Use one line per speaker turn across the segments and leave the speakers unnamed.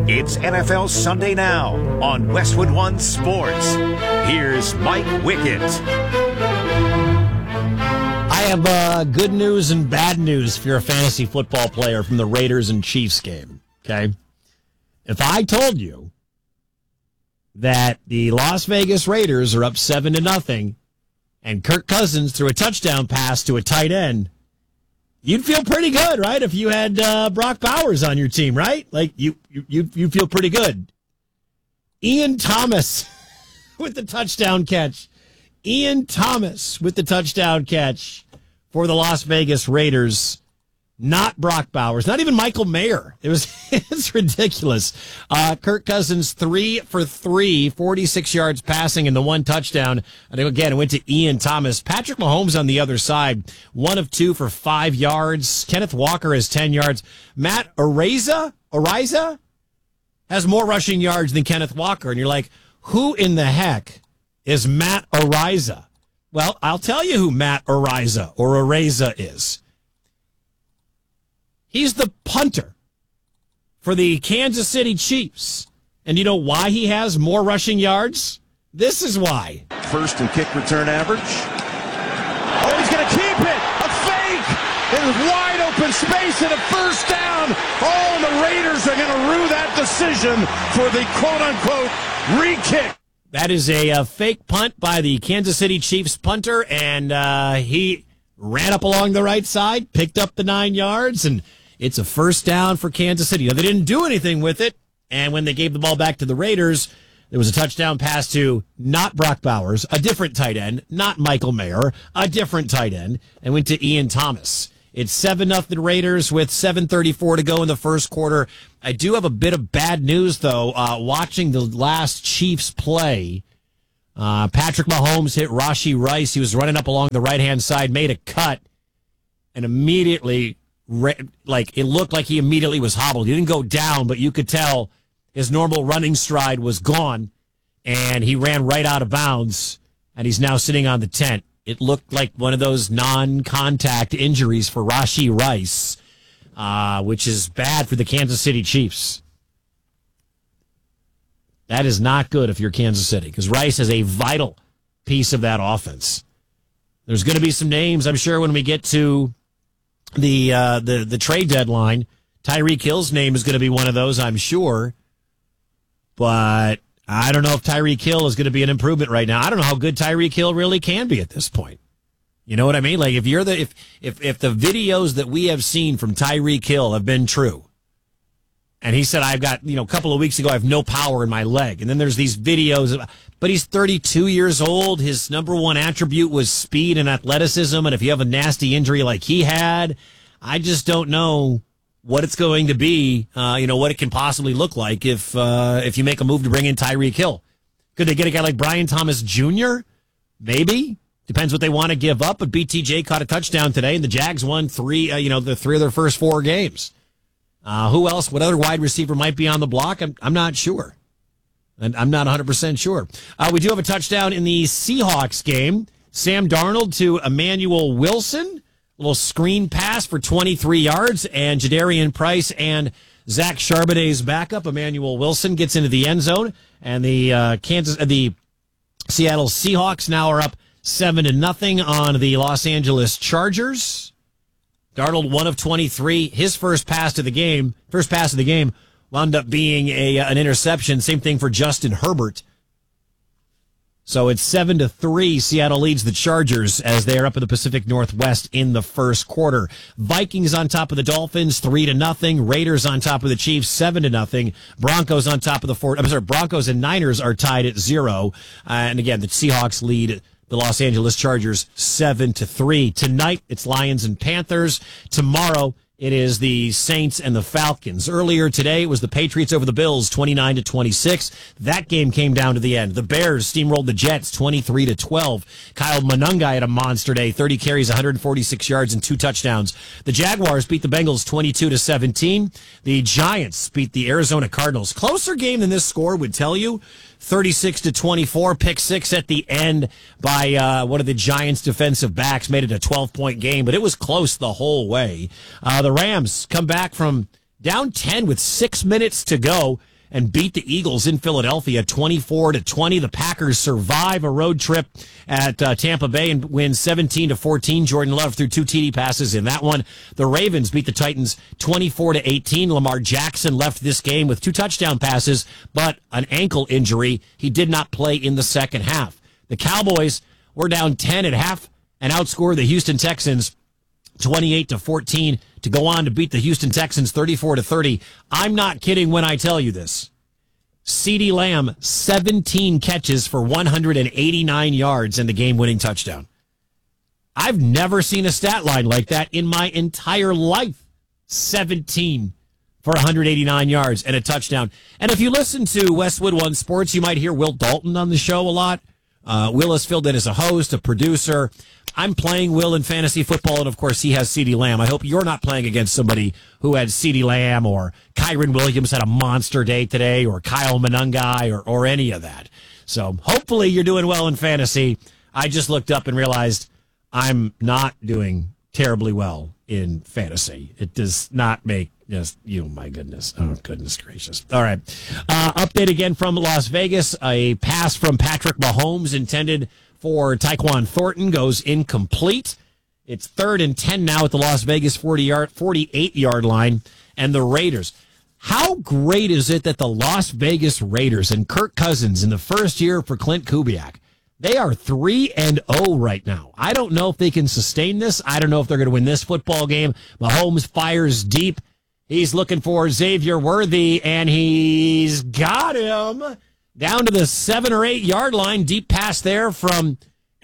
It's NFL Sunday Now on Westwood One Sports. Here's Mike Wickett.
I have good news and bad news if you're a fantasy football player from the Raiders and Chiefs game, okay? If I told you that the Las Vegas Raiders are up 7-0 and Kirk Cousins threw a touchdown pass to a tight end, you'd feel pretty good, right? If you had Brock Bowers on your team, right? Like, you feel pretty good. Ian Thomas with the touchdown catch. Ian Thomas with the touchdown catch for the Las Vegas Raiders. Not Brock Bowers, not even Michael Mayer. It's ridiculous. Kirk Cousins 3 for 3, 46 yards passing and the one touchdown. And again, it went to Ian Thomas. Patrick Mahomes on the other side, 1 of 2 for 5 yards. Kenneth Walker has 10 yards. Matt Araiza has more rushing yards than Kenneth Walker. And you're like, who in the heck is Matt Araiza? Well, I'll tell you who Matt Araiza is. He's the punter for the Kansas City Chiefs. And you know why he has more rushing yards? This is why.
First and kick return average. Oh, he's going to keep it. A fake. In wide open space and a first down. Oh, and the Raiders are going to rue that decision for the quote-unquote re-kick.
That is a fake punt by the Kansas City Chiefs punter, and he ran up along the right side, picked up the 9 yards, and it's a first down for Kansas City. Now, they didn't do anything with it, and when they gave the ball back to the Raiders, there was a touchdown pass to not Brock Bowers, a different tight end, not Michael Mayer, a different tight end, and went to Ian Thomas. It's 7-0 Raiders with 7:34 to go in the first quarter. I do have a bit of bad news, though. Watching the last Chiefs play, Patrick Mahomes hit Rashee Rice. He was running up along the right-hand side, made a cut, and immediately, it looked like he immediately was hobbled. He didn't go down, but you could tell his normal running stride was gone, and he ran right out of bounds, and he's now sitting on the tent. It looked like one of those non-contact injuries for Rashee Rice, which is bad for the Kansas City Chiefs. That is not good if you're Kansas City, because Rice is a vital piece of that offense. There's going to be some names, I'm sure, when we get to the trade deadline. Tyreek Hill's name is going to be one of those, I'm sure. But I don't know if Tyreek Hill is going to be an improvement right now. I don't know how good Tyreek Hill really can be at this point. You know what I mean? Like, if the videos that we have seen from Tyreek Hill have been true, and he said, I've got, a couple of weeks ago, I have no power in my leg. And then there's these videos, but he's 32 years old. His number one attribute was speed and athleticism. And if you have a nasty injury like he had, I just don't know what it's going to be, what it can possibly look like if you make a move to bring in Tyreek Hill. Could they get a guy like Brian Thomas Jr.? Maybe. Depends what they want to give up. But BTJ caught a touchdown today, and the Jags won three of their first 4 games. Who else? What other wide receiver might be on the block? I'm not sure. And I'm not 100% sure. We do have a touchdown in the Seahawks game. Sam Darnold to Emmanuel Wilson. A little screen pass for 23 yards, and Jadarian Price and Zach Charbonnet's backup, Emmanuel Wilson, gets into the end zone, and the Seattle Seahawks now are up 7-0 on the Los Angeles Chargers. Darnold 1 of 23. His first pass of the game wound up being an interception. Same thing for Justin Herbert. So it's 7-3. Seattle leads the Chargers as they are up in the Pacific Northwest in the first quarter. Vikings on top of the Dolphins, 3-0. Raiders on top of the Chiefs, 7-0. Broncos on top of the Broncos and Niners are tied at 0. And again, the Seahawks lead the Los Angeles Chargers 7-3. Tonight, it's Lions and Panthers. Tomorrow, it is the Saints and the Falcons. Earlier today, it was the Patriots over the Bills, 29-26. That game came down to the end. The Bears steamrolled the Jets, 23-12. Kyle Monangai had a monster day, 30 carries, 146 yards, and 2 touchdowns. The Jaguars beat the Bengals 22-17. The Giants beat the Arizona Cardinals. Closer game than this score would tell you. 36-24, pick 6 at the end by one of the Giants' defensive backs, made it a 12-point game, but it was close the whole way. The Rams come back from down 10 with 6 minutes to go and beat the Eagles in Philadelphia 24-20. The Packers survive a road trip at Tampa Bay and win 17-14. Jordan Love threw 2 TD passes in that one. The Ravens beat the Titans 24-18. Lamar Jackson left this game with 2 touchdown passes, but an ankle injury. He did not play in the second half. The Cowboys were down 10 at half and outscored the Houston Texans 28-14 to go on to beat the Houston Texans 34-30. I'm not kidding when I tell you this. CeeDee Lamb, 17 catches for 189 yards and the game-winning touchdown. I've never seen a stat line like that in my entire life. 17 for 189 yards and a touchdown. And if you listen to Westwood One Sports, you might hear Will Dalton on the show a lot. Will has filled in as a host, a producer. I'm playing Will in fantasy football, and of course he has CeeDee Lamb. I hope you're not playing against somebody who had CeeDee Lamb, or Kyron Williams had a monster day today, or Kyle Monangai, or any of that. So hopefully you're doing well in fantasy. I just looked up and realized I'm not doing terribly well in fantasy. It does not make my goodness. Oh, goodness gracious. All right. Update again from Las Vegas. A pass from Patrick Mahomes intended for Tyquan Thornton goes incomplete. It's 3rd and 10 now at the Las Vegas 48-yard line. And the Raiders. How great is it that the Las Vegas Raiders and Kirk Cousins in the first year for Clint Kubiak, they are 3-0 right now. I don't know if they can sustain this. I don't know if they're going to win this football game. Mahomes fires deep. He's looking for Xavier Worthy, and he's got him down to the 7 or 8 yard line. Deep pass there from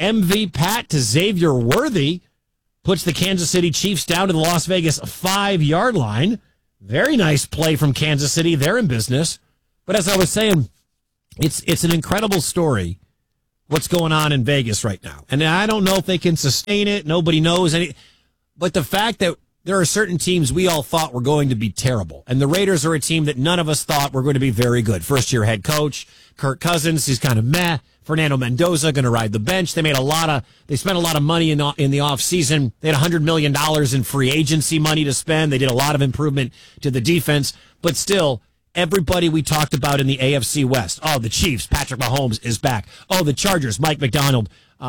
MV Pat to Xavier Worthy. Puts the Kansas City Chiefs down to the Las Vegas 5 yard line. Very nice play from Kansas City. They're in business. But as I was saying, it's an incredible story what's going on in Vegas right now. And I don't know if they can sustain it. Nobody knows any. But the fact that there are certain teams we all thought were going to be terrible. And the Raiders are a team that none of us thought were going to be very good. First-year head coach, Kirk Cousins, he's kind of meh. Fernando Mendoza going to ride the bench. They spent a lot of money in the offseason. They had $100 million in free agency money to spend. They did a lot of improvement to the defense. But still, everybody we talked about in the AFC West. Oh, the Chiefs, Patrick Mahomes is back. Oh, the Chargers, Mike McDaniel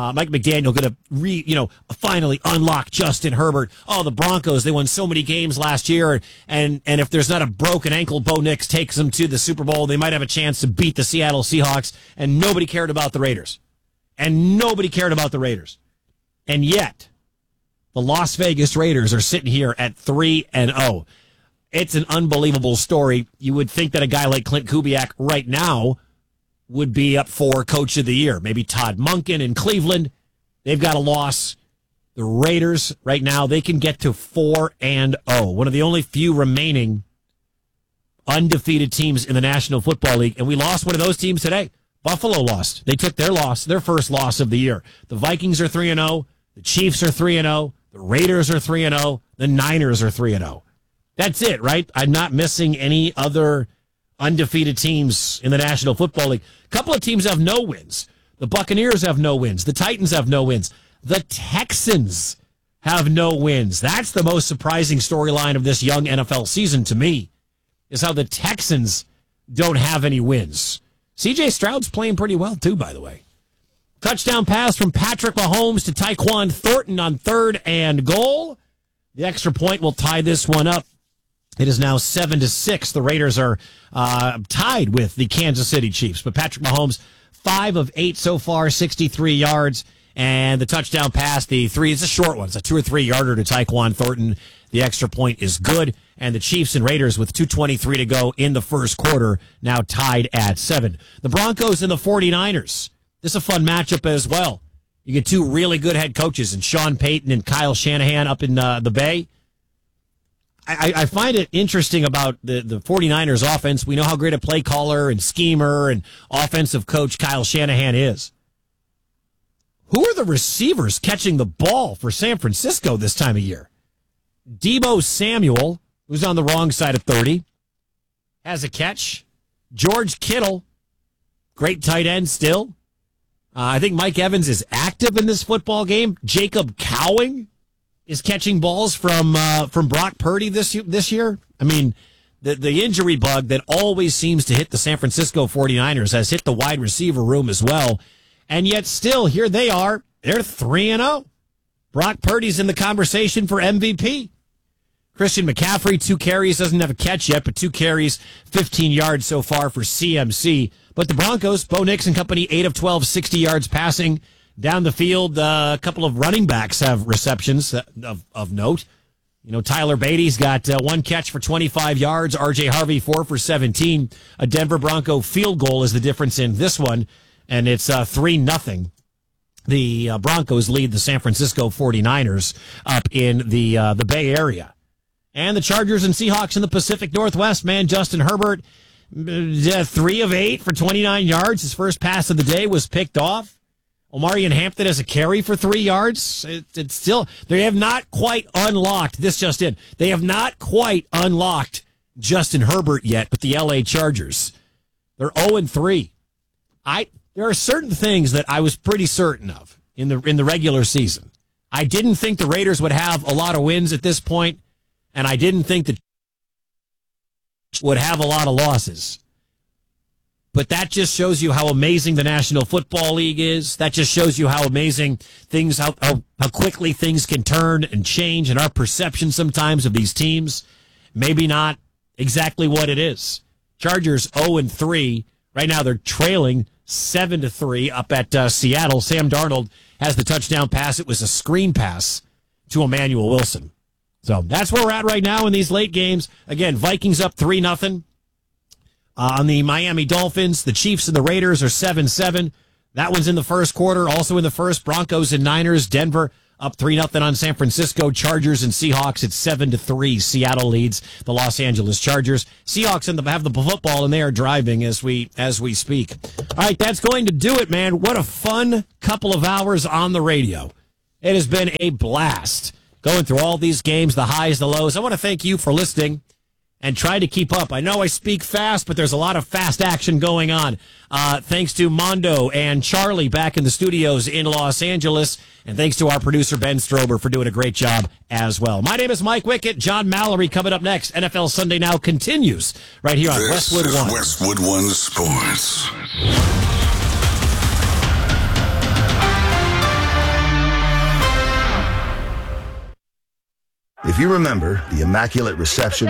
going to finally unlock Justin Herbert. Oh, the Broncos, they won so many games last year, and if there's not a broken ankle, Bo Nix takes them to the Super Bowl. They might have a chance to beat the Seattle Seahawks, and nobody cared about the Raiders. And yet, the Las Vegas Raiders are sitting here at 3-0. It's an unbelievable story. You would think that a guy like Clint Kubiak right now would be up for Coach of the Year. Maybe Todd Monken in Cleveland. They've got a loss. The Raiders, right now, they can get to 4-0. One of the only few remaining undefeated teams in the National Football League. And we lost one of those teams today. Buffalo lost. They took their first loss of the year. The Vikings are 3-0. The Chiefs are 3-0. The Raiders are 3-0. The Niners are 3-0. That's it, right? I'm not missing any other undefeated teams in the National Football League. A couple of teams have no wins. The Buccaneers have no wins. The Titans have no wins. The Texans have no wins. That's the most surprising storyline of this young NFL season to me, is how the Texans don't have any wins. C.J. Stroud's playing pretty well, too, by the way. Touchdown pass from Patrick Mahomes to Tyquan Thornton on 3rd and goal. The extra point will tie this one up. It is now 7-6. The Raiders are tied with the Kansas City Chiefs. But Patrick Mahomes, 5 of 8 so far, 63 yards. And the touchdown pass, it's a short one. It's a 2 or 3 yarder to Tyquan Thornton. The extra point is good. And the Chiefs and Raiders with 2:23 to go in the first quarter, now tied at 7. The Broncos and the 49ers. This is a fun matchup as well. You get 2 really good head coaches, and Sean Payton and Kyle Shanahan up in the Bay. I find it interesting about the 49ers offense. We know how great a play caller and schemer and offensive coach Kyle Shanahan is. Who are the receivers catching the ball for San Francisco this time of year? Deebo Samuel, who's on the wrong side of 30, has a catch. George Kittle, great tight end still. I think Mike Evans is active in this football game. Jacob Cowing is catching balls from Brock Purdy this year. I mean, the injury bug that always seems to hit the San Francisco 49ers has hit the wide receiver room as well. And yet still, here they are. They're 3-0. Brock Purdy's in the conversation for MVP. Christian McCaffrey, 2 carries, doesn't have a catch yet, but 2 carries, 15 yards so far for CMC. But the Broncos, Bo Nix and company, 8 of 12, 60 yards passing. Down the field, a couple of running backs have receptions of note. Tyler Beatty's got 1 catch for 25 yards. R.J. Harvey, 4 for 17. A Denver Bronco field goal is the difference in this one, and it's 3-0. The Broncos lead the San Francisco 49ers up in the Bay Area. And the Chargers and Seahawks in the Pacific Northwest, man. Justin Herbert, 3 of 8 for 29 yards. His first pass of the day was picked off. Omarion Hampton has a carry for 3 yards. It's still, they have not quite unlocked, this just in, they have not quite unlocked Justin Herbert yet, but the LA Chargers, they're 0-3. There are certain things that I was pretty certain of in the regular season. I didn't think the Raiders would have a lot of wins at this point, and I didn't think that would have a lot of losses. But that just shows you how amazing the National Football League is. That just shows you how amazing things, how quickly things can turn and change, and our perception sometimes of these teams, maybe not exactly what it is. Chargers 0-3. Right now they're trailing 7-3 up at Seattle. Sam Darnold has the touchdown pass. It was a screen pass to Emmanuel Wilson. So that's where we're at right now in these late games. Again, Vikings up 3-0. On the Miami Dolphins, the Chiefs and the Raiders are 7-7. That one's in the first quarter. Also in the first, Broncos and Niners. Denver up 3-0 on San Francisco. Chargers and Seahawks at 7-3. Seattle leads the Los Angeles Chargers. Seahawks have the football, and they are driving as we speak. All right, that's going to do it, man. What a fun couple of hours on the radio. It has been a blast going through all these games, the highs, the lows. I want to thank you for listening and try to keep up. I know I speak fast, but there's a lot of fast action going on. Thanks to Mondo and Charlie back in the studios in Los Angeles. And thanks to our producer, Ben Strober, for doing a great job as well. My name is Mike Wickett. John Mallory coming up next. NFL Sunday Now continues right here on Westwood One.
Westwood One Sports.
If you remember the immaculate reception,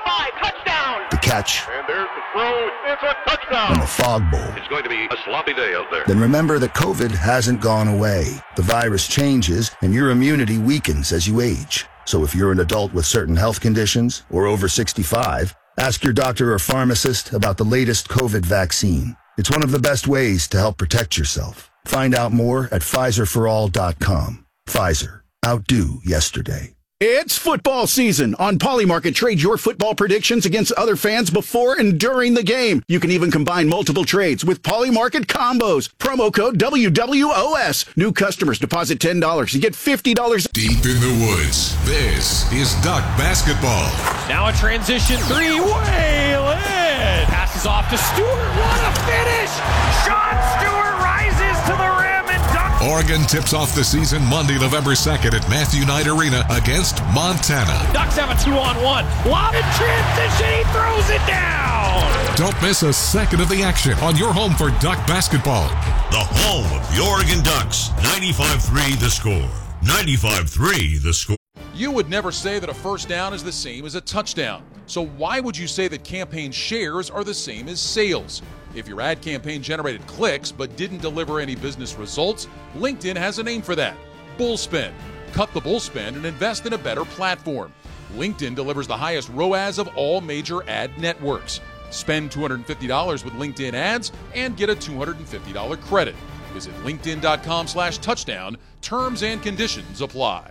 the catch,
and there's the throw. It's a touchdown.
and the fog bowl,
It's going to be a sloppy day out there.
then remember that COVID hasn't gone away. The virus changes and your immunity weakens as you age. So if you're an adult with certain health conditions or over 65, ask your doctor or pharmacist about the latest COVID vaccine. It's one of the best ways to help protect yourself. Find out more at PfizerForAll.com. Pfizer. Outdo yesterday.
It's football season. On Polymarket, trade your football predictions against other fans before and during the game. You can even combine multiple trades with Polymarket combos. Promo code WWOS. New customers deposit $10 and get $50.
Deep in the woods, this is Duck Basketball.
Now a transition 3. Whalen passes off to Stewart. What a finish! Sean Stewart rises to the rim and dunks.
Oregon tips off the season Monday, November 2nd at Matthew Knight Arena against Montana.
Ducks have a 2-on-1. Lob in transition. He throws it down.
Don't miss a second of the action on your home for Duck Basketball.
The home of the Oregon Ducks. 95-3 the score. 95-3 the score.
You would never say that a first down is the same as a touchdown. So why would you say that campaign shares are the same as sales? If your ad campaign generated clicks but didn't deliver any business results, LinkedIn has a name for that. Bullspend. Cut the bullspend and invest in a better platform. LinkedIn delivers the highest ROAS of all major ad networks. Spend $250 with LinkedIn ads and get a $250 credit. Visit linkedin.com/touchdown. Terms and conditions apply.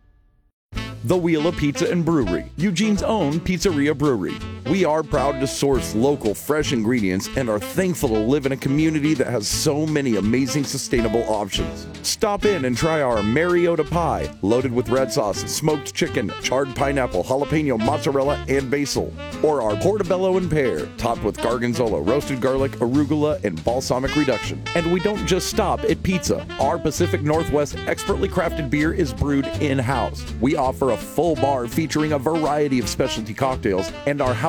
The Wheel of Pizza and Brewery, Eugene's own pizzeria brewery. We are proud to source local, fresh ingredients and are thankful to live in a community that has so many amazing sustainable options. Stop in and try our Mariota pie, loaded with red sauce, smoked chicken, charred pineapple, jalapeno, mozzarella, and basil. Or our portobello and pear, topped with gargonzola, roasted garlic, arugula, and balsamic reduction. And we don't just stop at pizza. Our Pacific Northwest expertly crafted beer is brewed in-house. We offer a full bar featuring a variety of specialty cocktails, and our house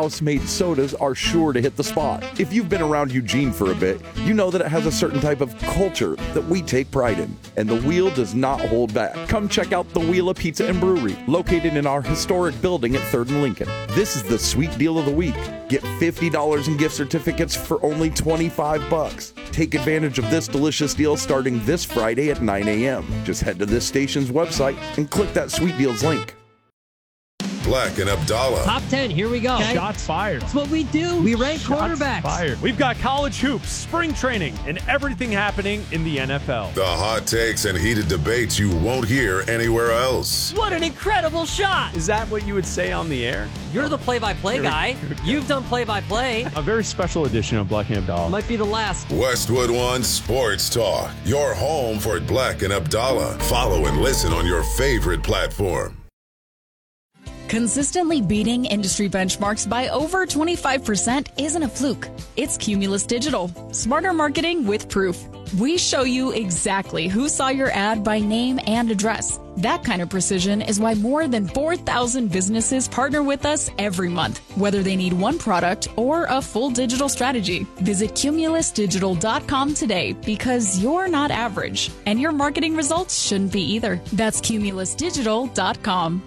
house-made sodas are sure to hit the spot. If you've been around Eugene for a bit, you know that it has a certain type of culture that we take pride in, and the Wheel does not hold back. Come check out the Wheel of Pizza and Brewery, located in our historic building at 3rd and Lincoln. This is the sweet deal of the week. Get $50 in gift certificates for only $25. Take advantage of this delicious deal starting this Friday at 9 a.m. Just head to this station's website and click that Sweet Deals link.
Black and Abdallah.
Top 10, here we go.
Okay. Shots fired.
That's what we do. We rank quarterbacks.
Fired. We've got college hoops, spring training, and everything happening in the NFL.
The hot takes and heated debates you won't hear anywhere else.
What an incredible shot.
Is that what you would say on the air?
You're the play-by-play guy. You've done play-by-play.
A very special edition of Black and Abdallah.
Might be the last.
Westwood One Sports Talk. Your home for Black and Abdallah. Follow and listen on your favorite platform.
Consistently beating industry benchmarks by over 25% isn't a fluke. It's Cumulus Digital. Smarter marketing with proof. We show you exactly who saw your ad by name and address. That kind of precision is why more than 4,000 businesses partner with us every month, whether they need one product or a full digital strategy. Visit cumulusdigital.com today because you're not average, and your marketing results shouldn't be either. That's cumulusdigital.com.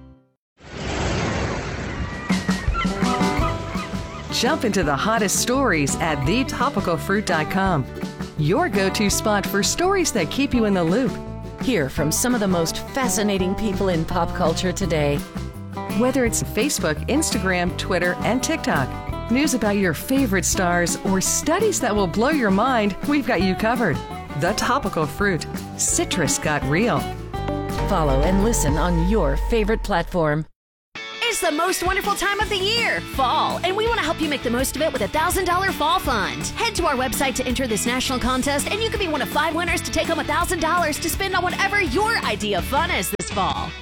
Jump into the hottest stories at thetopicalfruit.com. Your go-to spot for stories that keep you in the loop.
Hear from some of the most fascinating people in pop culture today.
Whether it's Facebook, Instagram, Twitter, and TikTok, news about your favorite stars, or studies that will blow your mind, we've got you covered. The Topical Fruit. Citrus got real.
Follow and listen on your favorite platform.
It's the most wonderful time of the year, fall, and we want to help you make the most of it with a $1,000 fall fund. Head to our website to enter this national contest, and you could be one of 5 winners to take home $1,000 to spend on whatever your idea of fun is this fall.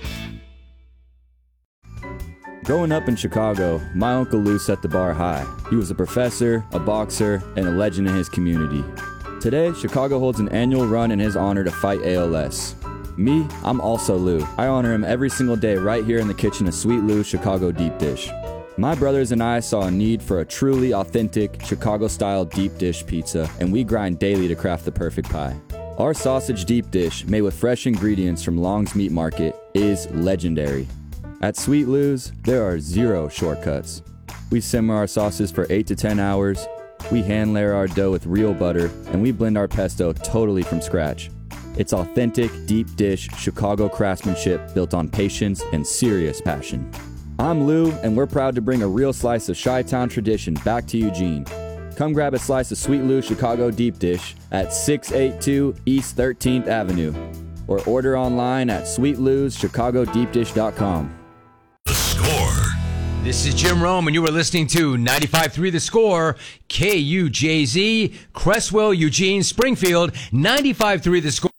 Growing up in Chicago, my Uncle Lou set the bar high. He was a professor, a boxer, and a legend in his community. Today, Chicago holds an annual run in his honor to fight ALS. Me, I'm also Lou. I honor him every single day right here in the kitchen of Sweet Lou's Chicago Deep Dish. My brothers and I saw a need for a truly authentic Chicago-style deep dish pizza, and we grind daily to craft the perfect pie. Our sausage deep dish, made with fresh ingredients from Long's Meat Market, is legendary. At Sweet Lou's, there are 0 shortcuts. We simmer our sauces for 8 to 10 hours, we hand layer our dough with real butter, and we blend our pesto totally from scratch. It's authentic, deep dish, Chicago craftsmanship built on patience and serious passion. I'm Lou, and we're proud to bring a real slice of Chi-Town tradition back to Eugene. Come grab a slice of Sweet Lou's Chicago Deep Dish at 682 East 13th Avenue, or order online at sweetlou'schicagodeepdish.com.
The Score.
This is Jim Rome, and you are listening to 95.3 The Score, KUJZ, Cresswell, Eugene, Springfield, 95.3 The Score.